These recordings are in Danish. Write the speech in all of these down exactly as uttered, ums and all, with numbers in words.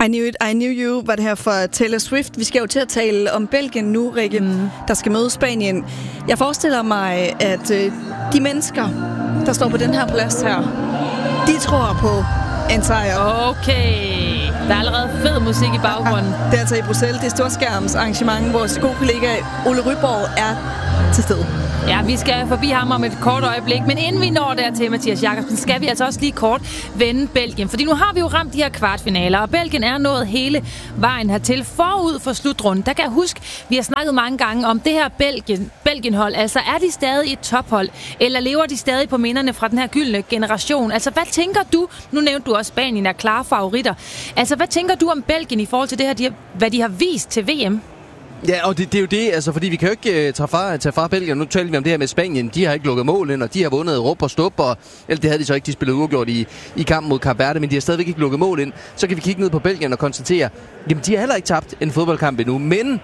I Knew It, I Knew You var det her for Taylor Swift. Vi skal jo til at tale om Belgien nu, Rikke, mm. der skal møde Spanien. Jeg forestiller mig, at øh, de mennesker, der står på den her plads her, de tror på en sejr. Okay. Der er allerede fed musik i baggrunden. Ja, det er altså i Bruxelles. Det er storskærms arrangement. Vores gode kollega Ole Ryborg er til stede. Ja, vi skal forbi ham om et kort øjeblik. Men inden vi når dertil, Mathias Jakobsen, skal vi altså også lige kort vende Belgien. Fordi nu har vi jo ramt de her kvartfinaler, og Belgien er nået hele vejen hertil forud for slutrunden. Der kan jeg huske, vi har snakket mange gange om det her Belgien, Belgien-hold. Altså, er de stadig et tophold, eller lever de stadig på minderne fra den her gyldne generation? Altså, hvad tænker du? Nu nævnte du også, Spanien er klare favoritter. Altså, hvad tænker du om Belgien i forhold til det her, de har, hvad de har vist til V M? Ja, og det, det er jo det, altså, fordi vi kan jo ikke uh, tage, fra, tage fra Belgien. Nu taler vi om det her med Spanien. De har ikke lukket mål ind, og de har vundet rup og stup, og eller det havde de så ikke, de spillede uafgjort i, i kampen mod Cape Verde, men de har stadigvæk ikke lukket mål ind. Så kan vi kigge ned på Belgien og konstatere, jamen de har heller ikke tabt en fodboldkamp endnu, men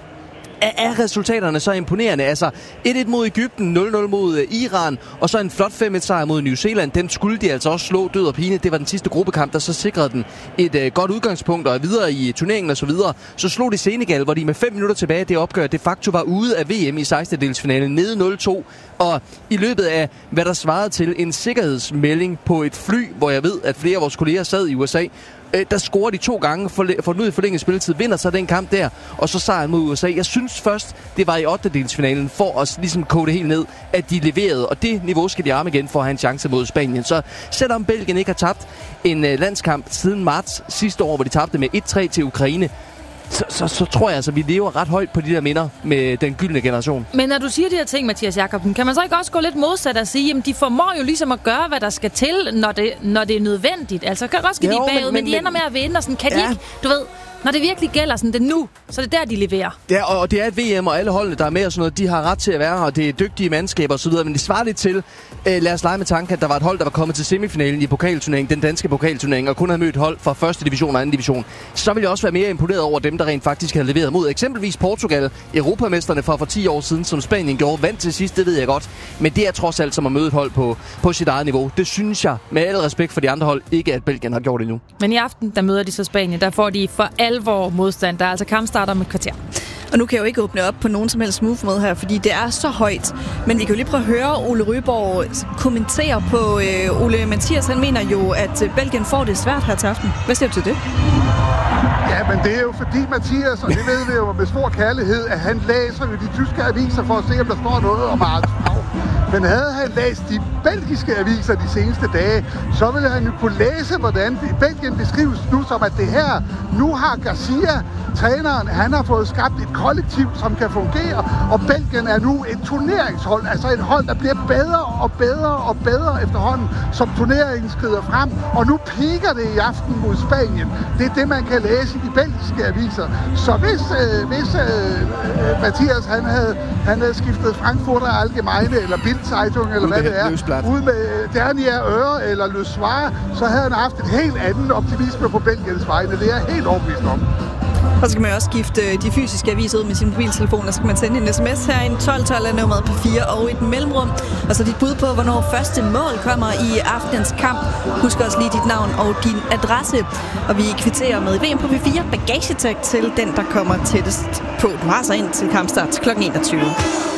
er resultaterne så imponerende? Altså et-et mod Egypten, nul-nul mod Iran, og så en flot fem-et sejr mod New Zealand. Den skulle de altså også slå død og pine. Det var den sidste gruppekamp, der så sikrede den et uh, godt udgangspunkt og videre i turneringen og så videre. Så slog de Senegal, hvor de med fem minutter tilbage det opgør de facto var ude af V M i sekstendedelsfinalen, nede nul-to. Og i løbet af, hvad der svarede til en sikkerhedsmelding på et fly, hvor jeg ved, at flere af vores kolleger sad i U S A, der scorer de to gange, får den ud i forlænget spilletid, vinder så den kamp der, og så sejren mod U S A. Jeg synes først, det var i ottendedelsfinalen, for at ligesom kode det helt ned, at de leverede, og det niveau skal de arme igen for at have en chance mod Spanien. Så selvom Belgien ikke har tabt en landskamp siden marts sidste år, hvor de tabte med et-tre til Ukraine, Så, så, så tror jeg altså, at vi lever ret højt på de der minder med den gyldne generation. Men når du siger de her ting, Mathias Jakobsen, kan man så ikke også gå lidt modsat og sige, at de formår jo ligesom at gøre, hvad der skal til, når det, når det er nødvendigt? Altså, kan godt ske de bagud, men, men, men de ender med at vinde, og sådan, kan ja. de ikke, du ved, når det virkelig gælder sådan, det nu, så er det der, de leverer. Ja, og det er et V M, og alle holdene, der er med og sådan noget, de har ret til at være her, og det er dygtige mandskaber og så videre, men det svarer lidt til, øh, lad os lege med tanken, at der var et hold, der var kommet til semifinalen i pokalturneringen, den danske pokalturnering, og kun havde mødt hold fra første division og anden division. Så ville jeg også være mere imponeret over dem, der rent faktisk havde leveret mod eksempelvis Portugal, europamesterne fra for ti år siden, som Spanien gjorde, vandt til sidst, det ved jeg godt, men det er trods alt som at møde et hold på, på sit eget niveau. Det synes jeg, med al respekt for de andre hold, ikke at Belgien har gjort endnu. Men i aften, der møder de så Spanien, der får de for alvor modstand. Der er altså kampstarter med kvarter. Og nu kan jeg jo ikke åbne op på nogen som helst move med her, fordi det er så højt. Men vi kan jo lige prøve at høre Ole Ryborg kommentere på øh, Ole Mathias. Han mener jo, at Belgien får det svært her til aften. Hvad siger du til det? Ja, men det er jo fordi Mathias, og det ved vi jo med stor kærlighed, at han læser jo de tyske aviser for at se, om der står noget om Arne Sprog. Men havde han læst de belgiske aviser de seneste dage, så ville han jo kunne læse, hvordan Belgien beskrives nu som, at det her, nu har Garcia, træneren, han har fået skabt et kollektiv, som kan fungere, og Belgien er nu et turneringshold, altså et hold, der bliver bedre og bedre og bedre efterhånden, som turneringen skrider frem, og nu piker det i aften mod Spanien. Det er det, man kan læse i de belgiske aviser. Så hvis, øh, hvis øh, Mathias, han havde, han havde skiftet Frankfurter Allgemeine, eller Bild-Zeitung, eller hvad det er, ude med Dernier Øre eller Le Soir, så havde han haft et helt andet optimisme på Belgiens vegne. Det er jeg helt overbevist om. Og så kan man jo også skifte de fysiske aviser ud med sin mobiltelefon, og så kan man sende en sms herinde. tolv tolv er nummeret på fire og et mellemrum. Og så dit bud på, hvornår første mål kommer i aftenens kamp. Husk også lige dit navn og din adresse. Og vi kvitterer med V M på P fire bagagetag til den, der kommer tættest på. Du har så ind til kampstart klokken enogtyve.